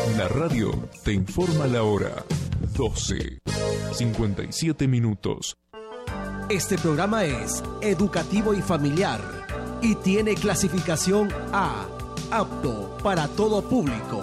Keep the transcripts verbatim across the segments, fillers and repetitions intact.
La radio te informa la hora. doce, cincuenta y siete minutos. Este programa es educativo y familiar y tiene clasificación A, apto para todo público.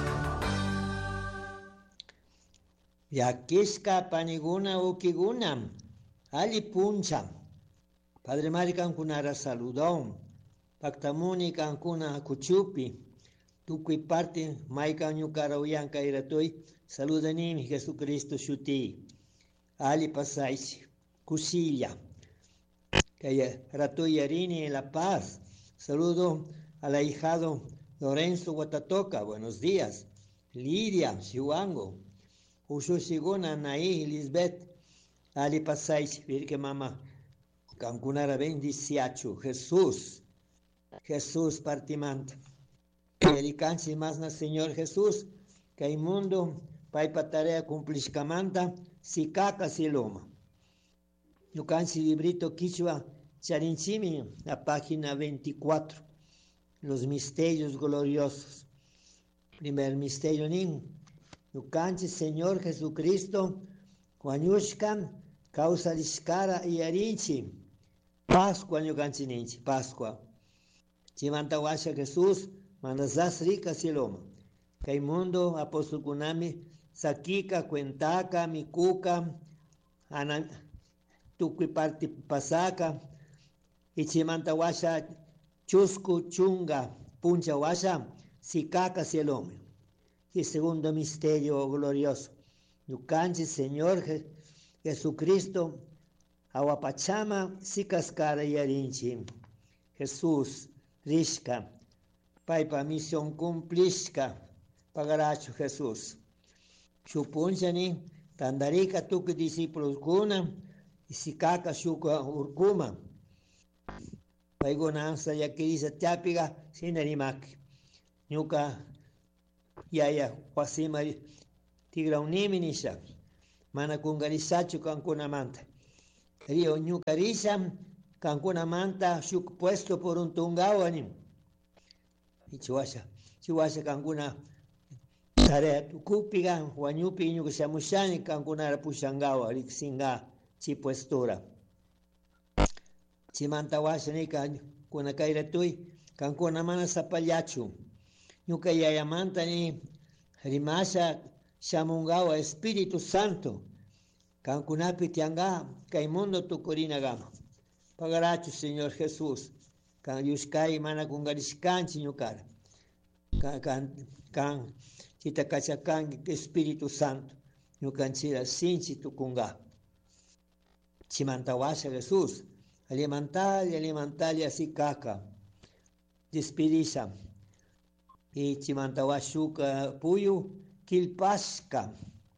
Yakishka paniguna ukiguna, ali puncha. Padre Mari cankunara saludón, pactamuni cancuna cuchupi, tuqui parte maica ñucara uyanca iratoi, saludanimi Jesucristo shuti, ali pasais, cusilla, que ratoi yarini en La Paz. Saludo al ahijado Lorenzo Guatatoca, buenos días, Lidia, Chihuango, Ushushiguna, Naí, Lisbeth, ali pasais, virque mamá, cancunara bendiciacho, Jesús, Jesús partimanta. Ele canse más na Señor Jesús, que hay mundo, pai pa tarea cumpliscamanta, si caca si loma. Yo canse librito quichua, charinchimi, la página veinticuatro, los misterios gloriosos. Primer misterio nin, yo canse Señor Jesucristo, Juanyushkan, causa liscara y arinchi, Pascua yo canse ninchi, Pascua. Chimanta washa Jesús, manazas rica siloma. Kaimundo, apóstol kunami, sakika, cuentaca, mikuka, ana, tukui parti pasaka, ichimanta washa, chusku, chunga, puncha washa, sikaka siloma. Y segundo misterio glorioso. Yukanchi, Señor Je- Jesucristo, aguapachama, sikascara y arinchi. Jesús, Rishka, Paipa misión cumplishka, pagaracho Jesús. Chupunchani, tandarika tuku discípulos kuna, y sikaka shuka urkuma. Paigonanza ya kirisa tiapiga, sinarimaki. Nyuka, yaya, wasima, tigra uniminisha. Mana kungarisachu kankuna manta. Rio nyuka risa, kankuna manta, shuk puesto por un tungawanim. Y chihuasha, chihuasha kankuna tarea tukupiga, huanyupi nyuka shamushani kankuna rapushangawa, riksinga, chipuestura. Chimanta washa nika, kuna kaira tui, kankuna mana sapallachu. Nyuka yayamanta ni rimasha shamungawa, Espíritu Santo. Kankunapi tianga, kaimundo tukurina gama. Pagarachu, Señor Jesús. Kan yushkai mana kungarishkanchi nyukara. Kan kan kan chita kachakan Espíritu Santo. Nyukanchira sinchi tukunga. Chimantawasha Jesús. Alimental, alimental así caca. Despedisha. Y chimantawashuka puyu kilpashka.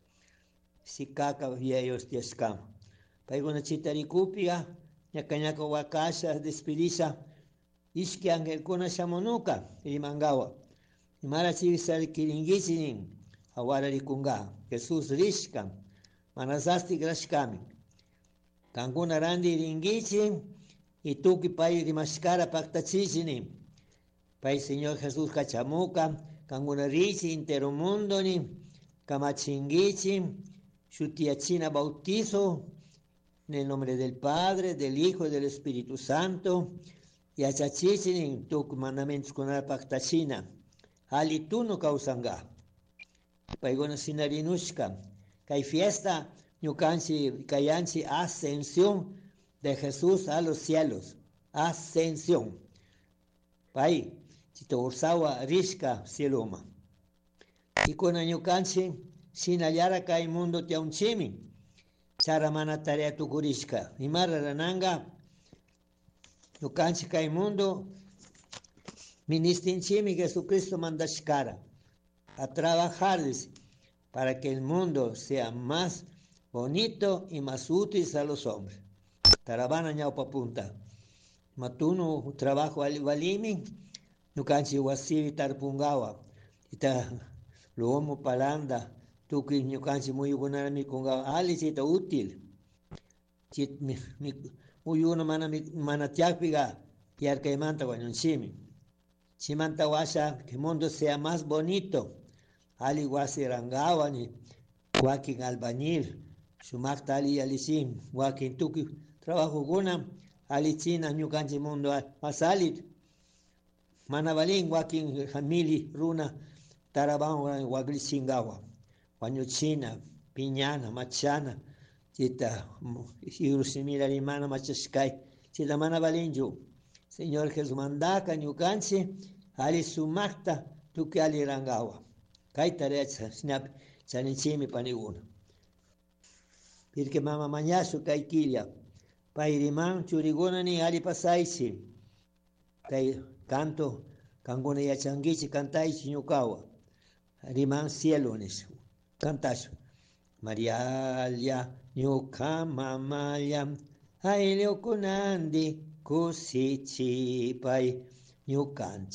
Si caca viejos tiescam. Paigona chitarikupia. Ñakanyaka wakasha despedisha. Ishki angel kuna shamonuka, ilimangawa. Imara chivisal kiringichinin, awara rikunga. Jesús rishka, manazasti grashkami. Kankuna randi ringichin, y tuki pai rimashkara paktachichinin. Pai Señor Jesús kachamuka, kankuna richi interomundo ni, kamachingichin, shutiachina bautizo, en el nombre del Padre, del Hijo y del Espíritu Santo, y achachichinin tuk mandamentos con la pactachina. Ali tú no causanga. Paigona sinarinushka. Kay fiesta, ñukanchi, kayanchi, ascensión de Jesús a los cielos. Ascensión. Pai, chito ursawa rishka cieloma. Y con ñukanchi, sinayara kay mundo tiaunchimi. Charamana tarea tukurishka. Imara rananga. Yukanchi kay mundo, ministinchimi Jesucristo mandashkara a trabajar dice, para que el mundo sea más bonito y más útil a los hombres. Taravana ñaupa punta. Matuno trabajo al valimi, yukanchi wasivi tarpungawa. Ita luomo palanda, tuki yukanchi muy gunarami kungawa. Ali chita útil. Chit mi, mi, Uy uno mana mana tiapiga y arcaimanta guanyonchimi. Chimanta washa que el mundo sea más bonito ali wasi rangawani, wakin albañil, sumakta ali alisin, wakin tuki trabajo guna, ali china ñukanchi mundo asalit, manabalin wakin famili runa, taraban wagli singawa, wañu china, piñana, machana, chita irusimira limana machaskai, chita manabalinju, Señor Jesús mandaka ñukanchi, ali sumakta tuki ali rangawa. Kay tarecha snap chanichimi paniguna. Pirque mama mañasu kay quilla. Pairiman churiguna ni ali pasaichi. Kay canto kanguna yachangichi cantaichi ñukawa. Riman cielo nis. Cantacho. Marialia ñuka mamaya. Aileo kunandi kusichi pay ñukanchi.